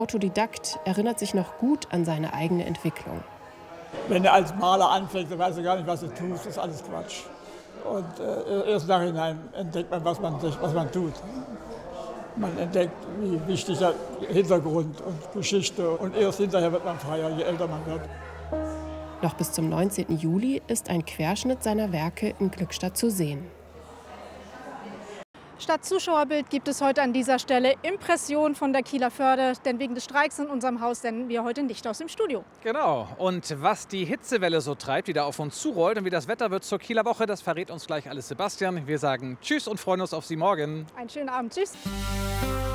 Autodidakt erinnert sich noch gut an seine eigene Entwicklung. Wenn du als Maler anfängst, dann weißt du gar nicht, was du tust. Das ist alles Quatsch. Und erst nachhinein entdeckt man, was man tut. Man entdeckt, wie wichtig der Hintergrund und Geschichte. Und erst hinterher wird man freier, je älter man wird. Noch bis zum 19. Juli ist ein Querschnitt seiner Werke in Glückstadt zu sehen. Statt Zuschauerbild gibt es heute an dieser Stelle Impressionen von der Kieler Förde, denn wegen des Streiks in unserem Haus senden wir heute nicht aus dem Studio. Genau. Und was die Hitzewelle so treibt, die da auf uns zurollt und wie das Wetter wird zur Kieler Woche, das verrät uns gleich alles Sebastian. Wir sagen Tschüss und freuen uns auf Sie morgen. Einen schönen Abend. Tschüss.